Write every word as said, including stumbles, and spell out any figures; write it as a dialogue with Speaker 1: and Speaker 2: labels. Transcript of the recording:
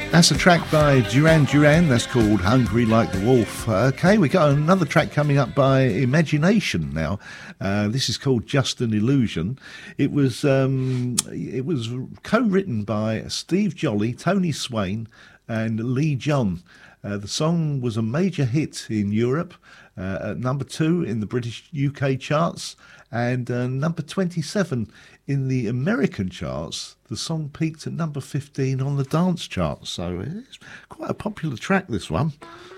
Speaker 1: That's a track by Duran Duran. That's called Hungry Like the Wolf. Uh, okay, we got another track coming up by Imagination now. Uh, this is called Just an Illusion. It was um, it was co-written by Steve Jolly, Tony Swain and Lee John. Uh, the song was a major hit in Europe, uh, at number two in the British U K charts and uh, number twenty-seven in the American charts. The song peaked at number fifteen on the dance charts, so it's quite a popular track, this one.